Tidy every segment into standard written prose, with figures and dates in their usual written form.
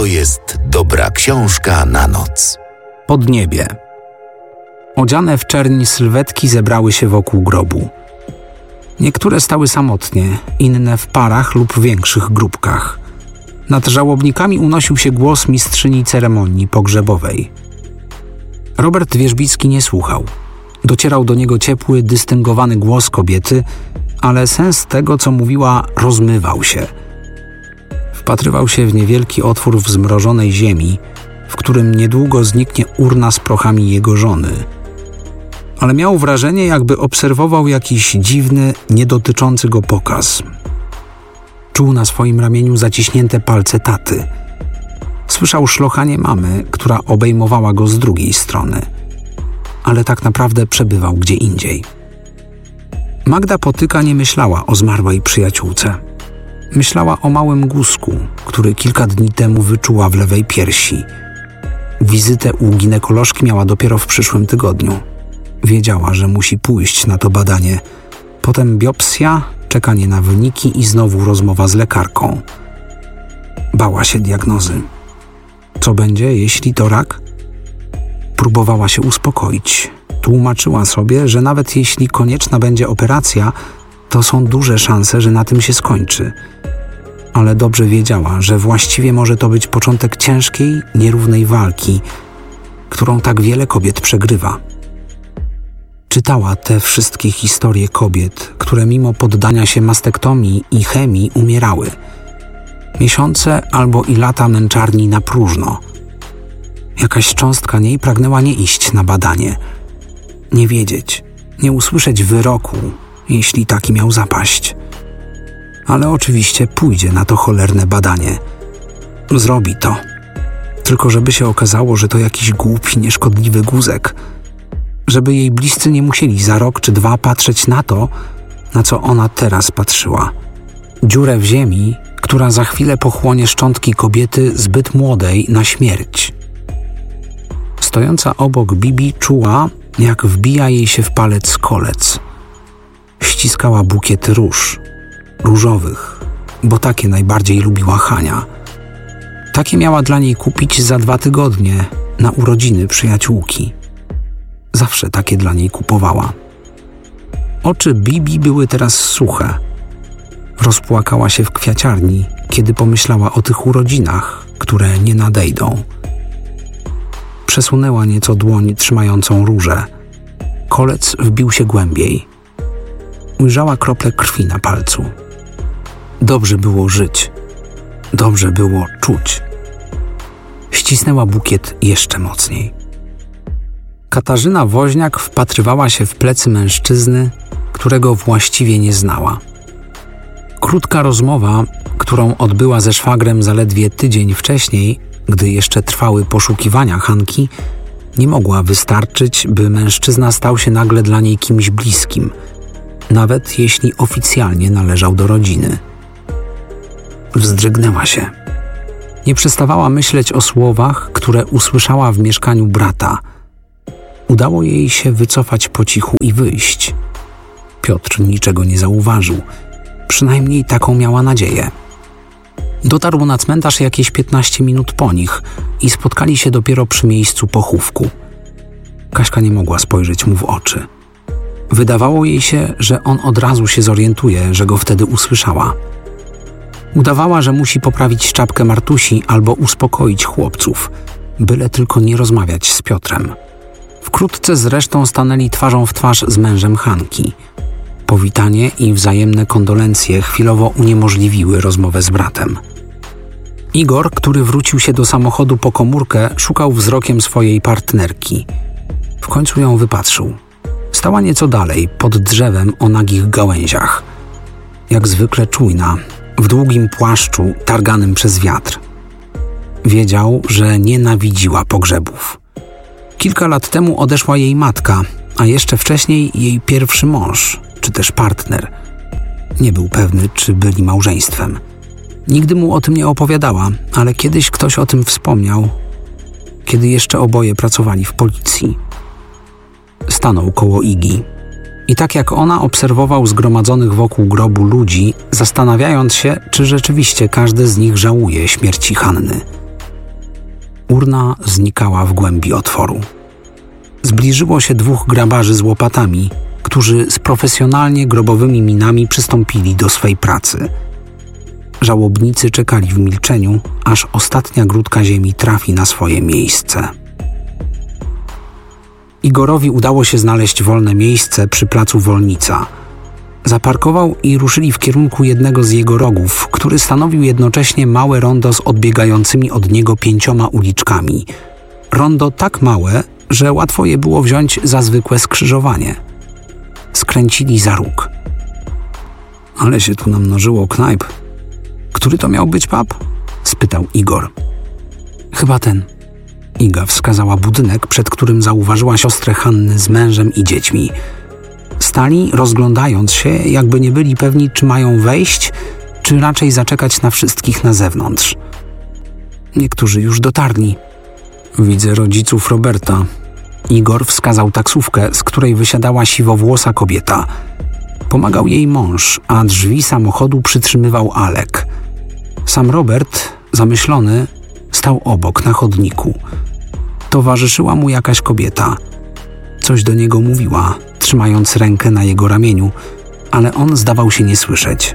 jest dobra książka na noc. Podniebie. Odziane w czerń sylwetki zebrały się wokół grobu. Niektóre stały samotnie, inne w parach lub większych grupkach. Nad żałobnikami unosił się głos mistrzyni ceremonii pogrzebowej. Robert Wierzbicki nie słuchał. Docierał do niego ciepły, dystyngowany głos kobiety, ale sens tego, co mówiła, rozmywał się. Wpatrywał się w niewielki otwór w zmrożonej ziemi, w którym niedługo zniknie urna z prochami jego żony. Ale miał wrażenie, jakby obserwował jakiś dziwny, niedotyczący go pokaz. Czuł na swoim ramieniu zaciśnięte palce taty. Słyszał szlochanie mamy, która obejmowała go z drugiej strony. Ale tak naprawdę przebywał gdzie indziej. Magda Potyka nie myślała o zmarłej przyjaciółce. Myślała o małym guzku, który kilka dni temu wyczuła w lewej piersi. Wizytę u ginekolożki miała dopiero w przyszłym tygodniu. Wiedziała, że musi pójść na to badanie. Potem biopsja, czekanie na wyniki i znowu rozmowa z lekarką. Bała się diagnozy. Co będzie, jeśli to rak? Próbowała się uspokoić. Tłumaczyła sobie, że nawet jeśli konieczna będzie operacja, to są duże szanse, że na tym się skończy. Ale dobrze wiedziała, że właściwie może to być początek ciężkiej, nierównej walki, którą tak wiele kobiet przegrywa. Czytała te wszystkie historie kobiet, które mimo poddania się mastektomii i chemii umierały. Miesiące albo i lata męczarni na próżno. Jakaś cząstka niej pragnęła nie iść na badanie. Nie wiedzieć, nie usłyszeć wyroku, jeśli taki miał zapaść. Ale oczywiście pójdzie na to cholerne badanie. Zrobi to. Tylko żeby się okazało, że to jakiś głupi, nieszkodliwy guzek. Żeby jej bliscy nie musieli za rok czy dwa patrzeć na to, na co ona teraz patrzyła. Dziurę w ziemi, która za chwilę pochłonie szczątki kobiety zbyt młodej na śmierć. Stojąca obok Bibi czuła, jak wbija jej się w palec kolec. Ściskała bukiety róż, różowych, bo takie najbardziej lubiła Hania. Takie miała dla niej kupić za 2 tygodnie na urodziny przyjaciółki. Zawsze takie dla niej kupowała. Oczy Bibi były teraz suche. Rozpłakała się w kwiaciarni, kiedy pomyślała o tych urodzinach, które nie nadejdą. Przesunęła nieco dłoń trzymającą różę. Kolec wbił się głębiej. Ujrzała krople krwi na palcu. Dobrze było żyć. Dobrze było czuć. Ścisnęła bukiet jeszcze mocniej. Katarzyna Woźniak wpatrywała się w plecy mężczyzny, którego właściwie nie znała. Krótka rozmowa, którą odbyła ze szwagrem zaledwie tydzień wcześniej, gdy jeszcze trwały poszukiwania Hanki, nie mogła wystarczyć, by mężczyzna stał się nagle dla niej kimś bliskim, nawet jeśli oficjalnie należał do rodziny. Wzdrygnęła się. Nie przestawała myśleć o słowach, które usłyszała w mieszkaniu brata. Udało jej się wycofać po cichu i wyjść. Piotr niczego nie zauważył. Przynajmniej taką miała nadzieję. Dotarł na cmentarz jakieś 15 minut po nich i spotkali się dopiero przy miejscu pochówku. Kaśka nie mogła spojrzeć mu w oczy. Wydawało jej się, że on od razu się zorientuje, że go wtedy usłyszała. Udawała, że musi poprawić czapkę Martusi albo uspokoić chłopców, byle tylko nie rozmawiać z Piotrem. Wkrótce zresztą stanęli twarzą w twarz z mężem Hanki. Powitanie i wzajemne kondolencje chwilowo uniemożliwiły rozmowę z bratem. Igor, który wrócił się do samochodu po komórkę, szukał wzrokiem swojej partnerki. W końcu ją wypatrzył. Stała nieco dalej, pod drzewem o nagich gałęziach. Jak zwykle czujna, w długim płaszczu targanym przez wiatr. Wiedział, że nienawidziła pogrzebów. Kilka lat temu odeszła jej matka, a jeszcze wcześniej jej pierwszy mąż, czy też partner. Nie był pewny, czy byli małżeństwem. Nigdy mu o tym nie opowiadała, ale kiedyś ktoś o tym wspomniał, kiedy jeszcze oboje pracowali w policji. Stanął koło Igi i tak jak ona obserwował zgromadzonych wokół grobu ludzi, zastanawiając się, czy rzeczywiście każdy z nich żałuje śmierci Hanny. Urna znikała w głębi otworu. Zbliżyło się 2 grabarzy z łopatami, którzy z profesjonalnie grobowymi minami przystąpili do swej pracy. Żałobnicy czekali w milczeniu, aż ostatnia grudka ziemi trafi na swoje miejsce. Igorowi udało się znaleźć wolne miejsce przy placu Wolnica. Zaparkował i ruszyli w kierunku jednego z jego rogów, który stanowił jednocześnie małe rondo z odbiegającymi od niego 5 uliczkami. Rondo tak małe, że łatwo je było wziąć za zwykłe skrzyżowanie. Skręcili za róg. Ale się tu namnożyło knajp. Który to miał być pub? Spytał Igor. Chyba ten. Iga wskazała budynek, przed którym zauważyła siostrę Hanny z mężem i dziećmi. Stali, rozglądając się, jakby nie byli pewni, czy mają wejść, czy raczej zaczekać na wszystkich na zewnątrz. Niektórzy już dotarli. Widzę rodziców Roberta. Igor wskazał taksówkę, z której wysiadała siwowłosa kobieta. Pomagał jej mąż, a drzwi samochodu przytrzymywał Alek. Sam Robert, zamyślony, stał obok na chodniku. Towarzyszyła mu jakaś kobieta. Coś do niego mówiła, trzymając rękę na jego ramieniu, ale on zdawał się nie słyszeć.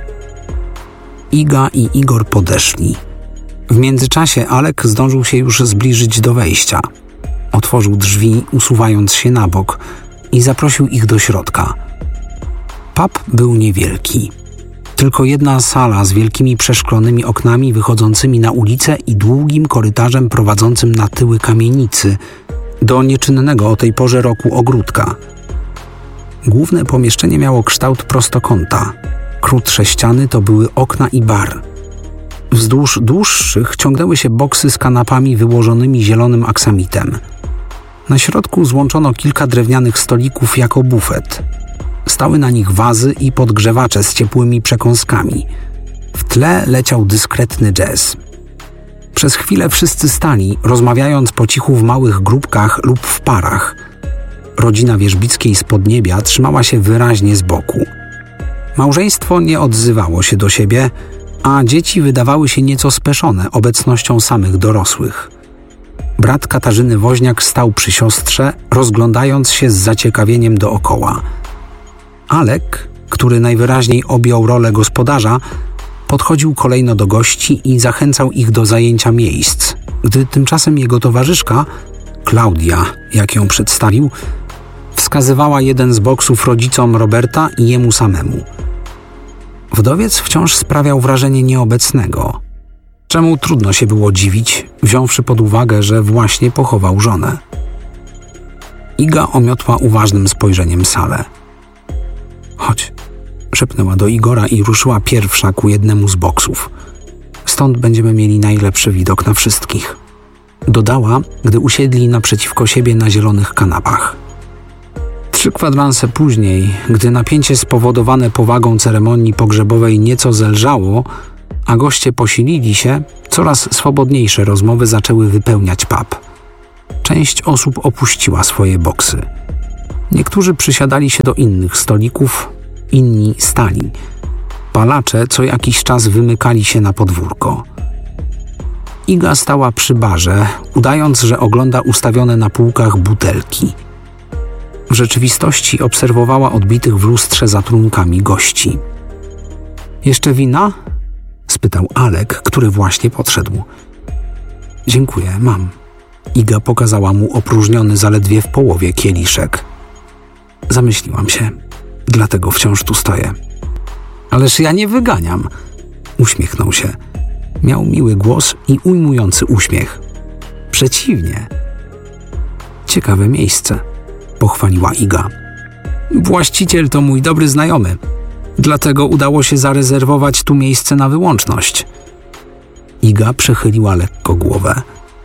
Iga i Igor podeszli. W międzyczasie Alek zdążył się już zbliżyć do wejścia. Otworzył drzwi, usuwając się na bok, i zaprosił ich do środka. Pub był niewielki. Tylko jedna sala z wielkimi przeszklonymi oknami wychodzącymi na ulicę i długim korytarzem prowadzącym na tyły kamienicy, do nieczynnego o tej porze roku ogródka. Główne pomieszczenie miało kształt prostokąta. Krótsze ściany to były okna i bar. Wzdłuż dłuższych ciągnęły się boksy z kanapami wyłożonymi zielonym aksamitem. Na środku złączono kilka drewnianych stolików jako bufet. Stały na nich wazy i podgrzewacze z ciepłymi przekąskami. W tle leciał dyskretny jazz. Przez chwilę wszyscy stali, rozmawiając po cichu w małych grupkach lub w parach. Rodzina Wierzbickiej z Podniebia trzymała się wyraźnie z boku. Małżeństwo nie odzywało się do siebie, a dzieci wydawały się nieco speszone obecnością samych dorosłych. Brat Katarzyny Woźniak stał przy siostrze, rozglądając się z zaciekawieniem dookoła. Alek, który najwyraźniej objął rolę gospodarza, podchodził kolejno do gości i zachęcał ich do zajęcia miejsc, gdy tymczasem jego towarzyszka, Klaudia, jak ją przedstawił, wskazywała jeden z boksów rodzicom Roberta i jemu samemu. Wdowiec wciąż sprawiał wrażenie nieobecnego, czemu trudno się było dziwić, wziąwszy pod uwagę, że właśnie pochował żonę. Iga omiotła uważnym spojrzeniem salę. Chodź, szepnęła do Igora i ruszyła pierwsza ku jednemu z boksów. Stąd będziemy mieli najlepszy widok na wszystkich. Dodała, gdy usiedli naprzeciwko siebie na zielonych kanapach. 3 kwadranse później, gdy napięcie spowodowane powagą ceremonii pogrzebowej nieco zelżało, a goście posilili się, coraz swobodniejsze rozmowy zaczęły wypełniać pub. Część osób opuściła swoje boksy. Niektórzy przysiadali się do innych stolików, inni stali. Palacze co jakiś czas wymykali się na podwórko. Iga stała przy barze, udając, że ogląda ustawione na półkach butelki. W rzeczywistości obserwowała odbitych w lustrze za trunkami gości. Jeszcze wina? Spytał Alek, który właśnie podszedł. Dziękuję, mam. Iga pokazała mu opróżniony zaledwie w połowie kieliszek. Zamyśliłam się, dlatego wciąż tu stoję. Ależ ja nie wyganiam. Uśmiechnął się. Miał miły głos i ujmujący uśmiech. Przeciwnie. Ciekawe miejsce, pochwaliła Iga. Właściciel to mój dobry znajomy. Dlatego udało się zarezerwować tu miejsce na wyłączność. Iga przechyliła lekko głowę.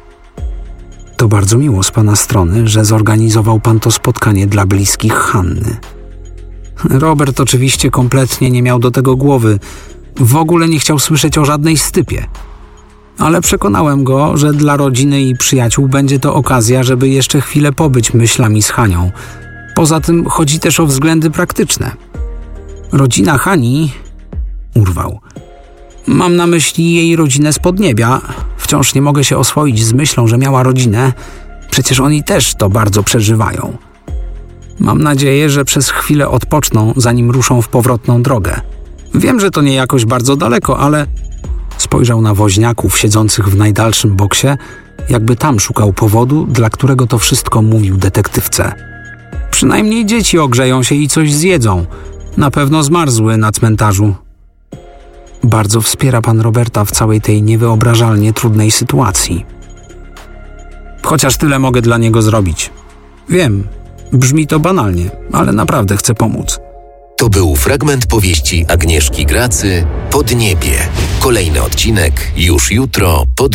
To bardzo miło z pana strony, że zorganizował pan to spotkanie dla bliskich Hanny. Robert oczywiście kompletnie nie miał do tego głowy. W ogóle nie chciał słyszeć o żadnej stypie. Ale przekonałem go, że dla rodziny i przyjaciół będzie to okazja, żeby jeszcze chwilę pobyć myślami z Hanią. Poza tym chodzi też o względy praktyczne. Rodzina Hani... Urwał. Mam na myśli jej rodzinę z Podniebia. Wciąż nie mogę się oswoić z myślą, że miała rodzinę. Przecież oni też to bardzo przeżywają. Mam nadzieję, że przez chwilę odpoczną, zanim ruszą w powrotną drogę. Wiem, że to nie jakoś bardzo daleko, ale... Spojrzał na woźniaków siedzących w najdalszym boksie, jakby tam szukał powodu, dla którego to wszystko mówił detektywce. Przynajmniej dzieci ogrzeją się i coś zjedzą. Na pewno zmarzły na cmentarzu. Bardzo wspiera pan Roberta w całej tej niewyobrażalnie trudnej sytuacji. Chociaż tyle mogę dla niego zrobić. Wiem, brzmi to banalnie, ale naprawdę chcę pomóc. To był fragment powieści Agnieszki Gracy Podniebie. Kolejny odcinek już jutro po